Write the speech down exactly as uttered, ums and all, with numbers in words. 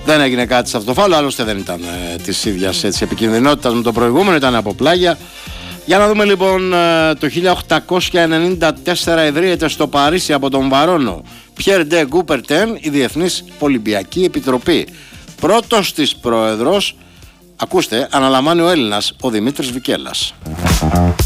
Δεν έγινε κάτι σε αυτό το φάουλο, άλλωστε δεν ήταν ε, της ίδιας της επικινδυνότητας με το προηγούμενο, ήταν από πλάγια. Για να δούμε λοιπόν, ε, το χίλια οκτακόσια ενενήντα τέσσερα ιδρύεται στο Παρίσι από τον Βαρόνο Pierre de Coubertin η Διεθνής Ολυμπιακή Επιτροπή. Πρώτος της πρόεδρος, ακούστε, αναλαμβάνει ο Έλληνας, ο Δημήτρης Βικέλας.